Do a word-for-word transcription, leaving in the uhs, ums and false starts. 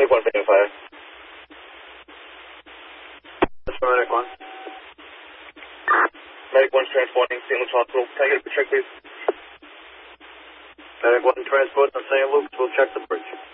Medic one being five. That's for Medic one. Medic one's transporting Saint Luke's Hospital. Can I get a check, please? Medic one transport to Saint Luke's. We'll check the bridge.